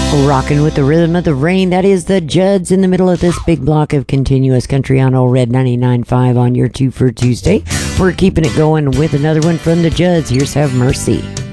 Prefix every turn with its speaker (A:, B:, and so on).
A: Rocking with the rhythm of the rain, that is the Judds in the middle of this big block of continuous country on Old Red 99.5 on your 2 for Tuesday. We're keeping it going with another one from the Judds. Here's Have Mercy.